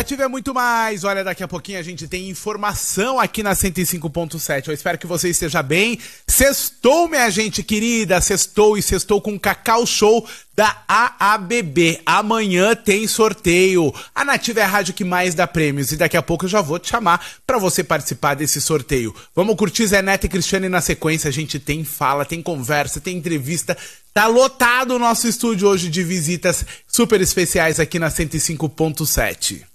Nativa é muito mais. Olha, daqui a pouquinho a gente tem informação aqui na 105.7. Eu espero que você esteja bem. Sextou, minha gente querida. Sextou e sextou com Cacau Show da AABB. Amanhã tem sorteio. A Nativa é a rádio que mais dá prêmios e daqui a pouco eu já vou te chamar pra você participar desse sorteio. Vamos curtir Zé Neto e Cristiane na sequência. A gente tem fala, tem conversa, tem entrevista. Tá lotado o nosso estúdio hoje de visitas super especiais aqui na 105.7.